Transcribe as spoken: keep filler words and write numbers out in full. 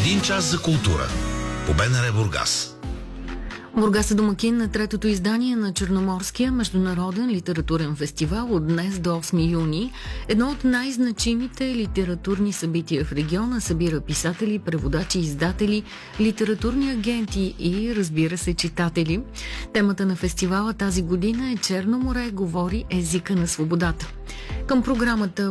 Един час за култура по БНР Бургас. Бургас е домакин на третото издание на Черноморския международен литературен фестивал от днес до осми юни. Едно от най-значимите литературни събития в региона събира писатели, преводачи, издатели, литературни агенти и, разбира се, читатели. Темата на фестивала тази година е Черно море говори езика на свободата. Към програмата